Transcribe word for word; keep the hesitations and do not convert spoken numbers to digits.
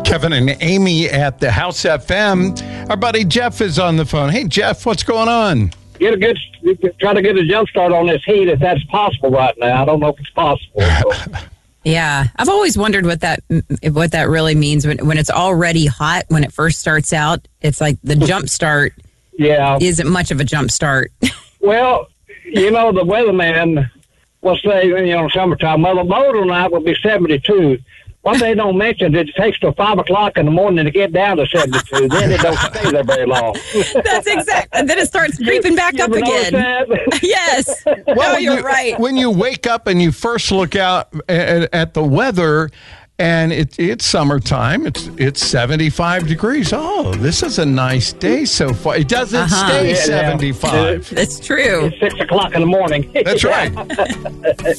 Kevin and Amy at the House F M. Our buddy Jeff is on the phone. Hey, Jeff, what's going on? Get a good, try to get a jump start on this heat if that's possible right now. I don't know if it's possible. So. Yeah, I've always wondered what that what that really means when when it's already hot when it first starts out. It's like the jump start. Yeah, isn't much of a jump start. Well, you know, the weatherman will say, you know, summertime, well, the low tonight will be seventy-two. What they don't mention is it takes till five o'clock in the morning to get down to seventy-two. Then it don't stay there very long. That's exactly. And then it starts creeping back you up ever again. That? Yes. Well, no, you're you, right. When you wake up and you first look out at, at the weather, and it, it's summertime, it's it's seventy-five degrees. Oh, this is a nice day so far. It doesn't Uh-huh. stay Yeah, seventy-five. That's true. It's six o'clock in the morning. That's right.